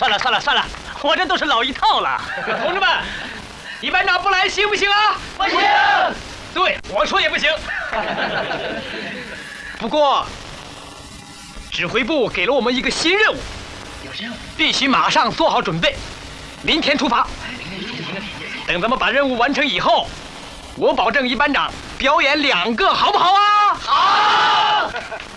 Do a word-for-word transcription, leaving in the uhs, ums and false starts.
算了算了算了，我这都是老一套了。同志们，一班长不来行不行啊？不行。对，我说也不行。不过，指挥部给了我们一个新任务，必须马上做好准备，明天出发。等咱们把任务完成以后，我保证一班长表演两个，好不好啊？好。